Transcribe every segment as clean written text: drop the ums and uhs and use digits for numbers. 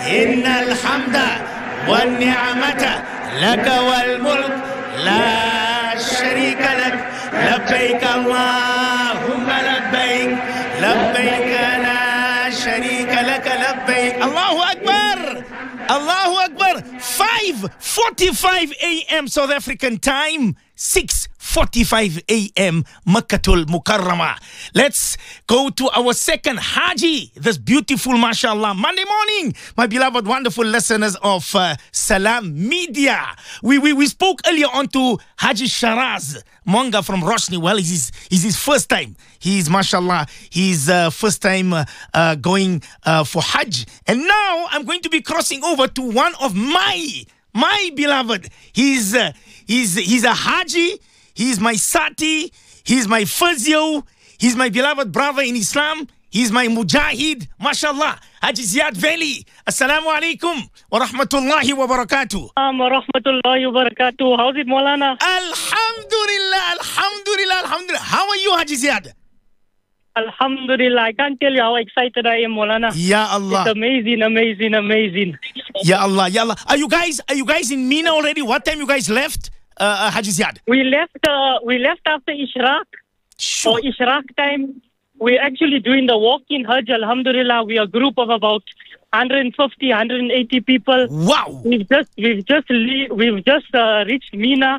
إن الحمد والنعمة لك والملك لا شريك لك لبيك اللهم لبيك لبيك لا شريك لك لبيك الله أكبر الله أكبر 5:45 a.m. South African time, 6:45 a.m. Makkatul Mukarramah. Let's go to our second Haji, this beautiful, mashallah, Monday morning, my beloved, wonderful listeners of Salam Media. We spoke earlier on to Haji Sharaz Monga from Roshni. Well, it's his first time. He's, mashallah, his first time going for Hajj. And now I'm going to be crossing over to one of my beloved. He's a Haji. He's my Sati. He's my Fazio. He's my beloved brother in Islam. He's my Mujahid. MashaAllah. Haji Ziad Veli. Assalamu alaikum wa rahmatullahi wa barakatuh. Wa rahmatullahi wa barakatuh. How's it, Maulana? Alhamdulillah. Alhamdulillah. Alhamdulillah. How are you, Haji Ziad? Alhamdulillah. I can't tell you how excited I am, Maulana. Ya Allah. It's amazing, amazing, amazing. Ya Allah, Ya Allah. Are you guys in Mina already? What time you guys left, Haji Ziad? We left after Ishraq. Sure. For Ishraq time, we're actually doing the walk-in Hajj. Alhamdulillah, we are a group of about 150, 180 people. Wow. We've just reached Mina.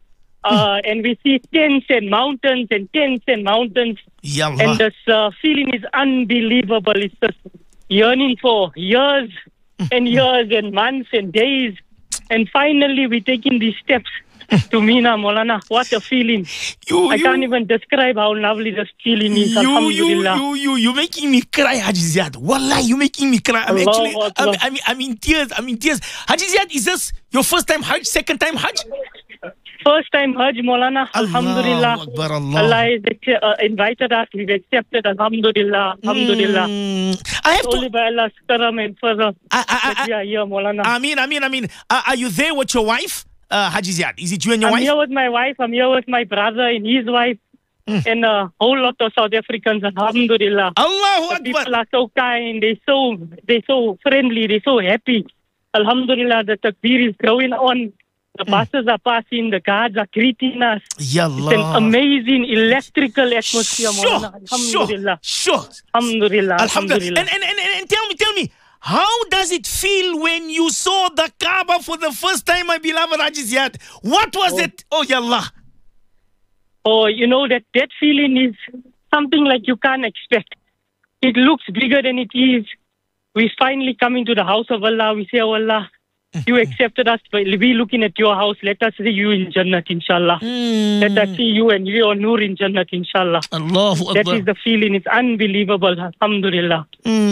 And we see tents and mountains and tents and mountains. Ya Allah. And this feeling is unbelievable. It's just yearning for years and years and months and days. And finally, we're taking these steps to Mina, Maulana. What a feeling. I can't even describe how lovely this feeling is. Alhamdulillah. You making me cry, Haji Ziad. Wallah, you making me cry. I'm in tears. Haji Ziad, is this your first time Hajj, second time Hajj? First time Hajj, Maulana. Alhamdulillah. Akbar, Allah has invited us. We've accepted. Alhamdulillah. Alhamdulillah. I have only by Allah's karam and further. We are here, Maulana. Ameen. Are you there with your wife, Haji Ziad? Is it you and your wife? I'm here with my wife. I'm here with my brother and his wife. And a whole lot of South Africans. Alhamdulillah. Allahu Akbar. People are so kind. They're so friendly. They're so happy. Alhamdulillah. The takbir is going on. The buses are passing, the guards are greeting us. Yallah. It's an amazing electrical atmosphere, Maulana. Alhamdulillah. Sure. Alhamdulillah. Alhamdulillah. And tell me, how does it feel when you saw the Kaaba for the first time, my beloved Haji Ziad? What was it? Oh, Yallah. Oh, you know, that feeling is something like you can't expect. It looks bigger than it is. We finally come into the house of Allah. We say, oh Allah, you accepted us, but we looking at your house. Let us see you in Jannat, inshallah. Let us see you and your Nur in Jannat, inshallah. Allahu Akbar. That is the feeling. It's unbelievable. Alhamdulillah.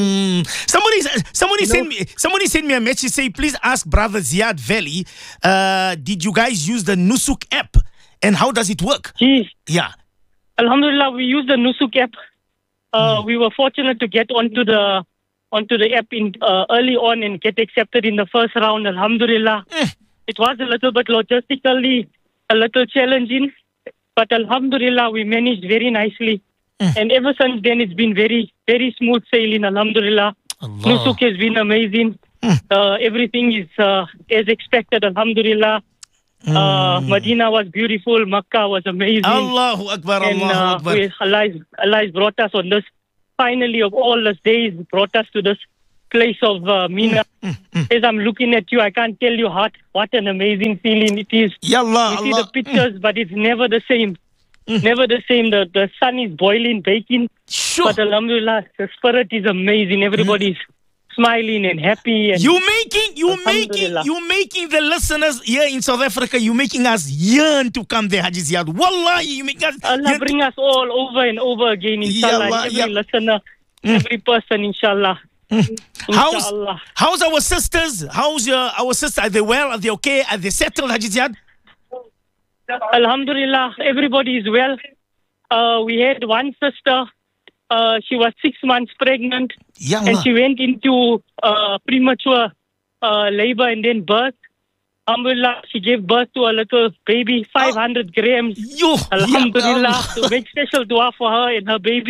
Somebody sent me a message. Say, please ask Brother Ziad Veli, did you guys use the Nusuk app? And how does it work? Jeez. Yeah. Alhamdulillah, we used the Nusuk app. We were fortunate to get onto the app early on and get accepted in the first round. Alhamdulillah. It was a little bit logistically a little challenging, but Alhamdulillah, we managed very nicely. And ever since then, it's been very, very smooth sailing. Alhamdulillah. Nusuk has been amazing. Everything is as expected. Alhamdulillah. Medina was beautiful. Makkah was amazing. Allahu Akbar. Allahu Akbar. Allah has brought us on this. Finally, of all these days, brought us to this place of Mina. As I'm looking at you, I can't tell you what an amazing feeling it is. Yallah, we see the pictures, but it's never the same. Never the same. The sun is boiling, baking. Sure. But Alhamdulillah, the spirit is amazing. Everybody's smiling and happy. And you making the listeners here in South Africa, you making us yearn to come there, Haji Ziad. Wallahi, you make us Allah bring us all over and over again, inshallah. Every listener, every person, inshallah. How's our sisters? How's our sisters? Are they well? Are they okay? Are they settled, Haji Ziad? Alhamdulillah, everybody is well. We had one sister. She was 6 months pregnant. And she went into premature labor and then birth. Alhamdulillah, she gave birth to a little baby, 500 grams. Alhamdulillah, to make special dua for her and her baby.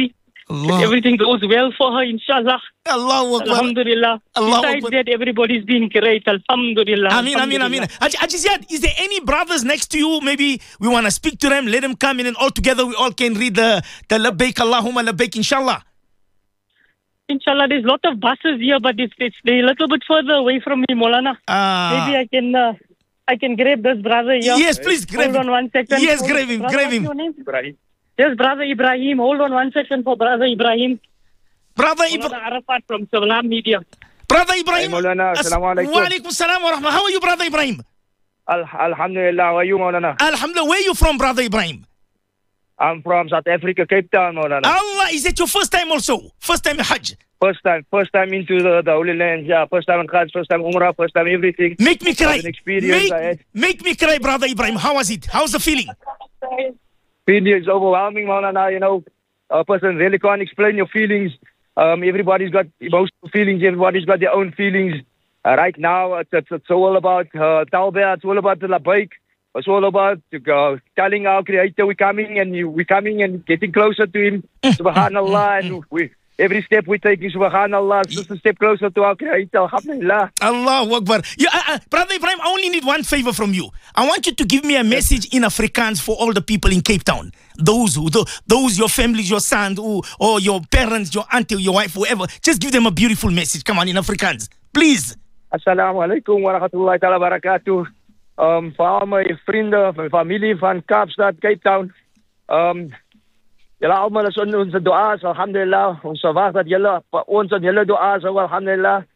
That everything goes well for her, inshallah. Allahu Akbar. Alhamdulillah. Besides that, everybody's been great. Alhamdulillah. Ameen, ameen, ameen. Haji Ziad, is there any brothers next to you? Maybe we want to speak to them, let them come in, and all together we all can read the Labbaik Allahumma Labbaik, inshallah. Inshallah, there's a lot of buses here, but they're a little bit further away from me, Maulana. Maybe I can grab this brother here. Yes, please grab him. Hold on 1 second. Yes, grab him, brother, grab him. What's your name? Ibrahim. Yes, Brother Ibrahim. Hold on 1 second for Brother Ibrahim. Brother Ibrahim. Arafat from Salam Media. Brother Ibrahim. Hey, Maulana, assalamu alaikum. Wa alaikum salam wa rahmah. How are you, Brother Ibrahim? Alhamdulillah. How are you, Maulana? Alhamdulillah. Where are you from, Brother Ibrahim? I'm from South Africa, Cape Town, Maulana. Allah, is it your first time also? First time Hajj? First time into the Holy Land. Yeah, first time in Hajj, first time Umrah, first time everything. Make me cry. An experience I had. Make me cry, Brother Ibrahim. How was it? How's the feeling? Feeling is overwhelming, Maulana. You know, a person really can't explain your feelings. Everybody's got emotional feelings. Everybody's got their own feelings. Right now, it's all about Tawbah. It's all about the Labbaik. It's all about telling our Creator we're coming and getting closer to Him. Subhanallah. And every step we take is Subhanallah. It's just a step closer to our Creator. Alhamdulillah. Allahu Akbar. Brother Ibrahim, I only need one favor from you. I want you to give me a message in Afrikaans for all the people in Cape Town. Those your families, your sons, or your parents, your auntie, your wife, whoever. Just give them a beautiful message. Come on, in Afrikaans. Please. Assalamu alaikum wa rahmatullahi ta'ala barakatuh. Vir al my vriende, my familie van Kaapstad, Cape Town. Julle almal is in ons du'a's, alhamdulillah. Ons verwag dat julle ons in julle du'a's hou, alhamdulillah.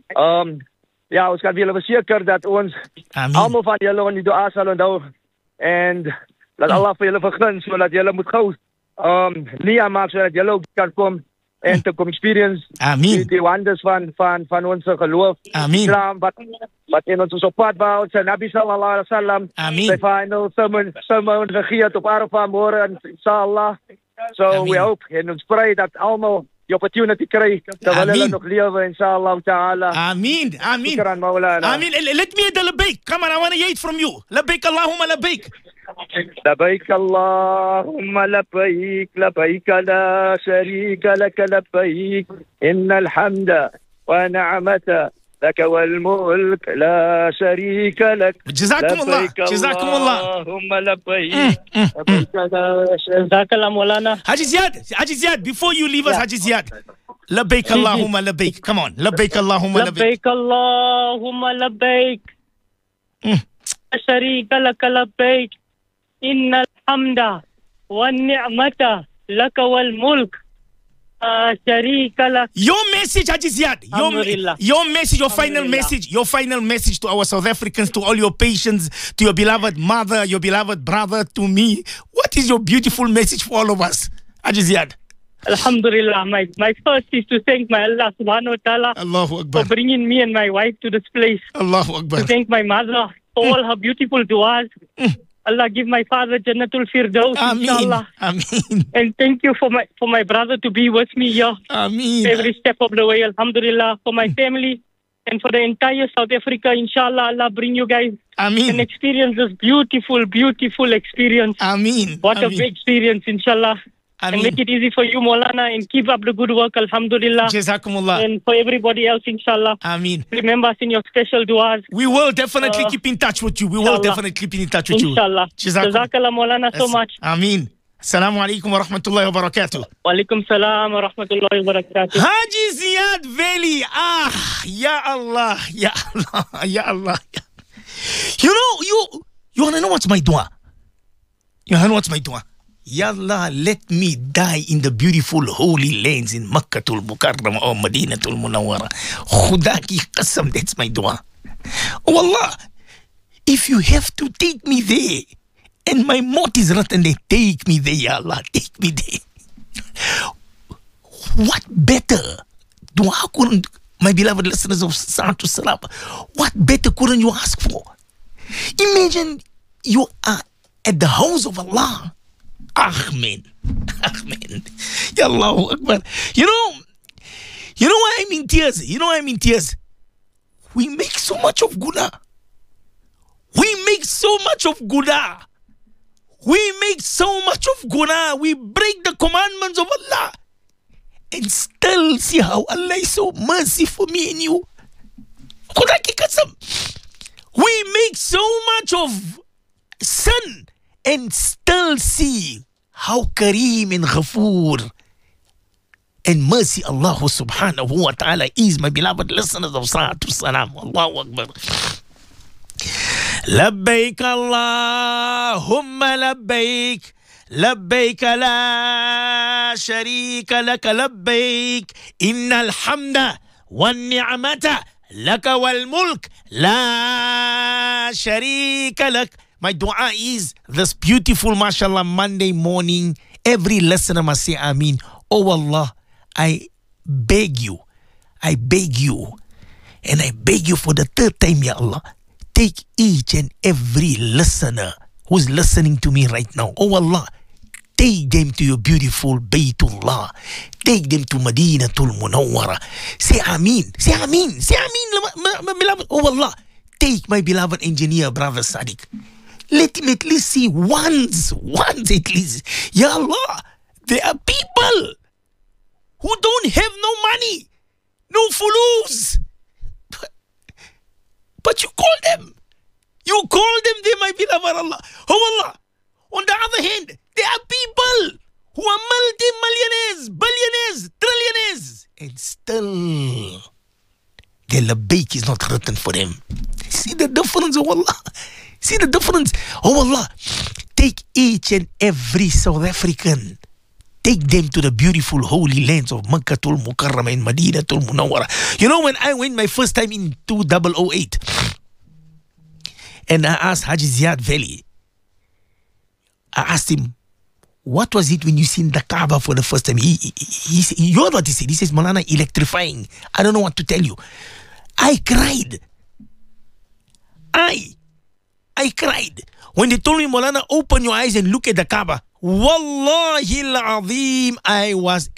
Ja, ons kan julle verseker dat ons almal van julle in die du'a's sal onthou. En laat Allah vir julle vergun sodat julle moet gou nia maak sodat julle ook kan kom en te kom experience die wonders van ons geloof. Islam wat in ons op pad bou, sy Nabi sallallahu alaihi wasallam. Sy final sermon gegeet op Arafah môre, inshallah. So we hope en ons pray dat almal die opportunity kry terwyl hulle nog lewe, inshallah ta'ala. Ameen. Shukran, Maulana. Ameen. Let me the labbaik. Come on, I want to hear it from you. Labbaik Allahumma labbaik. لبيك اللهم لبيك لبيك لا شريك لك لبيك إن الحمد ونعمة لك والملك لا شريك لك. جزاكم الله. جزاكم الله. اللهم لبيك لبيك لا شريك لك مولانا. Haji Ziad, before you leave us, Haji Ziad, لبيك اللهم لبيك. Come on, لبيك اللهم لبيك. لبيك اللهم لبيك لا شريك لك لبيك إن الحمد والنعمة لك والملك شريك لك. Your message, Haji Ziad. Your message, your final message to our South Africans, to all your patients, to your beloved mother, your beloved brother, to me. What is your beautiful message for all of us, Haji Ziad? Alhamdulillah, my first is to thank my Allah subhanahu wa ta'ala Allahu Akbar. for bringing me and my wife to this place. Allahu Akbar. To thank my mother for all her beautiful du'as. Allah give my father Jannatul Firdaus, inshallah. Ameen. And thank you for my brother to be with me here. Ameen. Every step of the way, alhamdulillah. For my family and for the entire South Africa, inshallah, Allah bring you guys and experience this beautiful, beautiful experience. Ameen. What a big experience, inshallah. And make it easy for you, Maulana, and keep up the good work, alhamdulillah. Jazakumullah. And for everybody else, inshallah. Ameen. Remember us in your special du'as. We will definitely keep in touch with you. We will definitely keep in touch with you. Inshallah. Jazakallah, Maulana, so much. Ameen. Assalamu alaikum wa rahmatullahi wa barakatuh. Wa alaikum salam wa rahmatullahi wa barakatuh. Haji Ziad Veli. Ya Allah. Ya Allah. Ya Allah. You know, you want to know what's my dua? You want to know what's my dua? Ya Allah, let me die in the beautiful holy lands in Makkatul Mukarramah or Madinatul Munawwara. Khuda ki qasam, that's my dua. Oh Allah, if you have to take me there, and my mouth is written there, take me there, Ya Allah, take me there. What better dua couldn't, my beloved listeners of Sa'atu Salam, what better couldn't you ask for? Imagine you are at the house of Allah. Amen. Ya Allahu Akbar. You know why I'm in tears? You know why I'm in tears? We make so much of guna. We make so much of guna. We make so much of guna. We break the commandments of Allah. and still see how Allah is so merciful for me and you. We make so much of sin and still see how Kareem and Ghafoor and mercy Allah subhanahu wa ta'ala is, my beloved listeners of Salatu Salam. Allahu Akbar. Labbaik Allahumma labbaik. لبيك لا شريك لك لبيك إن الحمد والنعمة لك والملك لا شريك لك. My dua is this beautiful mashallah Monday morning. Every listener must say Ameen. Oh Allah, I beg you, and I beg you for the third time, Ya Allah, take each and every listener who's listening to me right now. Oh Allah, take them to your beautiful Baytullah. Take them to Madinatul Munawwara. Say Ameen. Say Ameen. Say Ameen, my beloved. Oh Allah, take my beloved engineer, brother Sadiq. Let him at least see once at least. Ya Allah, there are people who don't have no money, no fulus. But you call them. You call them there, my beloved Allah. Oh Allah. On the other hand, there are people who are multi-millionaires, billionaires, trillionaires, and still their labbaik is not written for them. See the difference, oh Allah. See the difference. Oh Allah, take each and every South African, take them to the beautiful holy lands of Makkatul Mukarramah and Madinatul Munawwara. You know, when I went my first time in 2008, and I asked Haji Ziad Valley, I asked him, what was it when you seen the Kaaba for the first time? You heard what he said. He says, Maulana, electrifying. I don't know what to tell you. I cried. I cried. When they told me, Maulana, open your eyes and look at the Kaaba. Wallahi al-azim, I was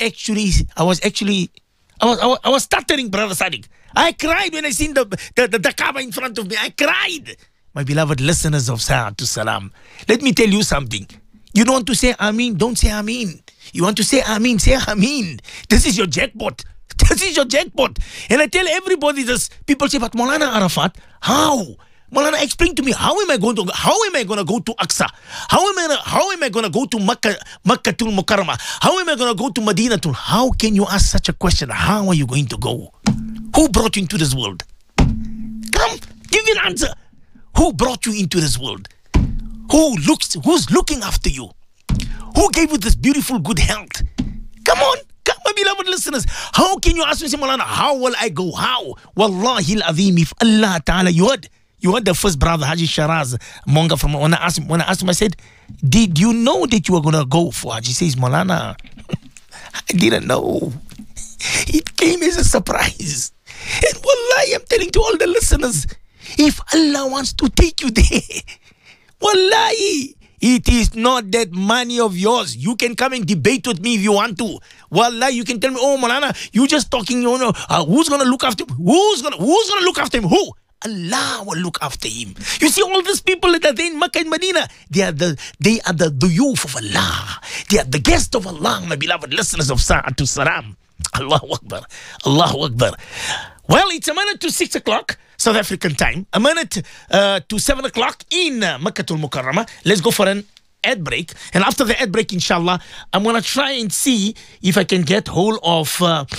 stuttering, brother Sadiq. I cried when I seen the Kaaba in front of me. I cried. My beloved listeners of Salatu Salam, let me tell you something. You don't want to say Ameen, don't say Ameen. You want to say Ameen, say Ameen. This is your jackpot. This is your jackpot. And I tell everybody this. People say, but Maulana Arafat, how? Maulana, explain to me, how am I going to go to Aqsa? How am I going to go to Makkatul Mukarramah? How am I going to go to Madinatul? How can you ask such a question? How are you going to go? Who brought you into this world? Come, give me an answer. Who brought you into this world? Who's looking after you? Who gave you this beautiful good health? Come on, my beloved listeners. How can you ask me, Maulana, how will I go? How? Wallahi al-azim, if Allah Ta'ala, you heard the first brother, Haji Sharaz Monga, from when I asked him, I said, did you know that you were going to go for Hajj? He says, Maulana, I didn't know. It came as a surprise. And wallahi, I'm telling to all the listeners, if Allah wants to take you there, wallahi, it is not that money of yours. You can come and debate with me if you want to. Wallahi, you can tell me, oh Maulana, you just talking, you know, who's going to look after him? Who's going to look after him? Who? Allah will look after him. You see all these people that are there in Makkah and Medina, they are the duyuf of Allah. They are the guests of Allah, my beloved listeners of Sa'atu Salam. Allahu Akbar. Allahu Akbar. Well, it's a minute to 6 o'clock South African time, a minute to 7 o'clock in Makkatul Mukarramah. Let's go for an ad break. And after the ad break, inshallah, I'm going to try and see if I can get hold of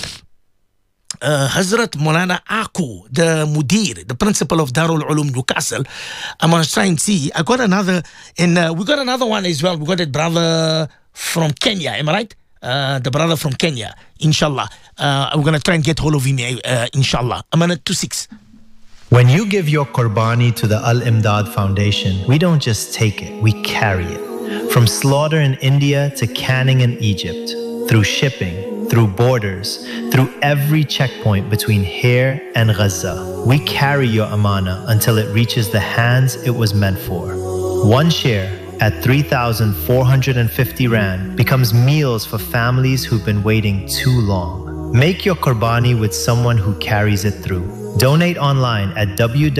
Hazrat Maulana Aku, the Mudir, the principal of Darul Ulum Newcastle. I'm going to try and see. I got another, and we got another one as well. We got a brother from Kenya, am I right? The brother from Kenya, inshallah. We're going to try and get hold of him, inshallah. A minute to 6. When you give your Qurbani to the Al-Imdad Foundation, we don't just take it, we carry it. From slaughter in India to canning in Egypt, through shipping, through borders, through every checkpoint between here and Gaza, we carry your amana until it reaches the hands it was meant for. One share at 3,450 Rand becomes meals for families who've been waiting too long. Make your Qurbani with someone who carries it through. Donate online at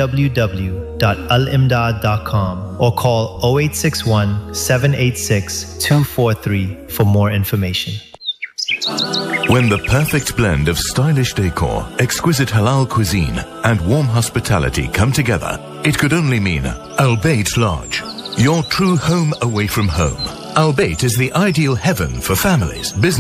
www.alimdad.com or call 0861 786 243 for more information. When the perfect blend of stylish decor, exquisite halal cuisine, and warm hospitality come together, it could only mean Al Bayt Lodge, your true home away from home. Al Bayt is the ideal heaven for families, business,